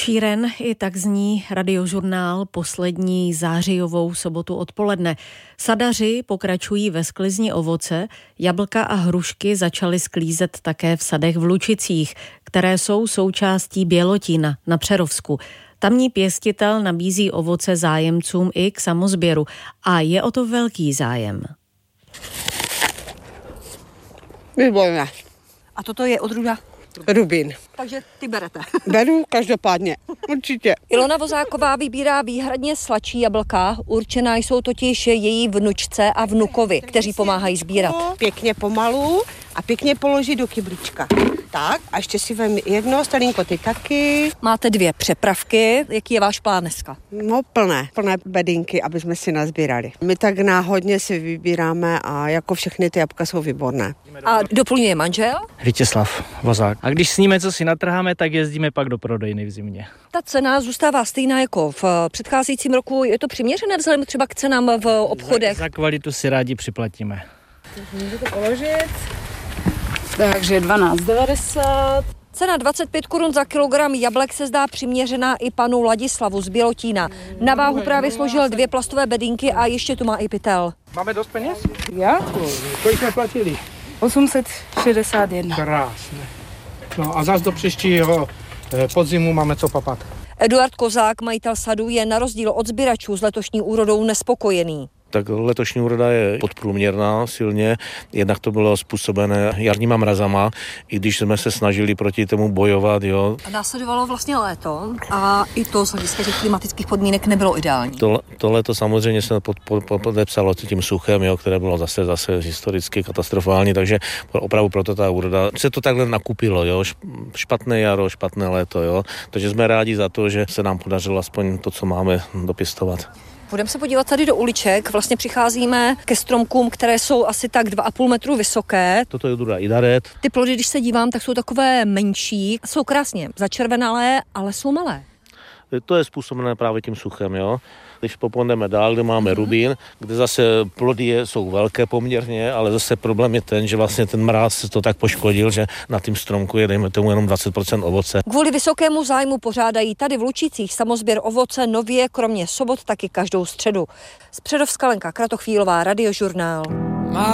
Šíren, i tak zní Radiožurnál poslední zářijovou sobotu odpoledne. Sadaři pokračují ve sklizni ovoce, jablka a hrušky začaly sklízet také v sadech v Lučicích, které jsou součástí Bělotína na Přerovsku. Tamní pěstitel nabízí ovoce zájemcům i k samosběru a je o to velký zájem. Výborné. A toto je odrůda? Rubín. Takže ty berete. Beru každopádně, určitě. Ilona Vozáková vybírá výhradně sladší jablka, určená jsou totiž její vnučce a vnukovi, kteří pomáhají sbírat. Pěkně pomalu a pěkně položit do kyblička. Tak a ještě si vem jedno stalinko ty taky. Máte 2 přepravky, jaký je váš plán dneska? No plné bedinky, aby jsme si nazbírali. My tak náhodně si vybíráme a jako všechny ty jablka jsou výborné. A doplňuje manžel? Vítězslav Vozák. A když sníme, co si natrháme, tak jezdíme pak do prodejny v zimě. Ta cena zůstává stejná jako v předcházejícím roku. Je to přiměřené vzhledem třeba k cenám v obchodech? Za kvalitu si rádi připlatíme. Můžete položit. Takže 12,90. Cena 25 korun za kilogram jablek se zdá přiměřená i panu Ladislavu z Bělotína. Na váhu právě složil 2 plastové bedinky a ještě tu má i pytel. Máme dost peněz? Já? Kolik jsme platili? 861. Krásné. No a zás do příštího podzimu máme co papat. Eduard Kozák, majitel sadu, je na rozdíl od sběračů s letošní úrodou nespokojený. Tak letošní úroda je podprůměrná silně, jednak to bylo způsobené jarníma mrazama, i když jsme se snažili proti tomu bojovat. Jo. A následovalo vlastně léto a i to z hlediska těch klimatických podmínek nebylo ideální. To léto samozřejmě se podepsalo tím suchem, jo, které bylo zase historicky katastrofální, takže opravdu proto ta úroda se to takhle nakupilo, jo, špatné jaro, špatné léto, jo. Takže jsme rádi za to, že se nám podařilo aspoň to, co máme, dopěstovat. Budeme se podívat tady do uliček, vlastně přicházíme ke stromkům, které jsou asi tak 2,5 metru vysoké. Toto je odrůda Idaret. Ty plody, když se dívám, tak jsou takové menší, jsou krásně začervenalé, ale jsou malé. To je způsobené právě tím suchem, jo. Když popondeme dál, kde máme rubín, kde zase plody jsou velké poměrně, ale zase problém je ten, že vlastně ten mráz to tak poškodil, že na tím stromku je, dejme tomu, jenom 20% ovoce. Kvůli vysokému zájmu pořádají tady v Lučicích samosběr ovoce nově, kromě sobot taky každou středu. Z Přerovska Lenka Kratochvílová, Radiožurnál.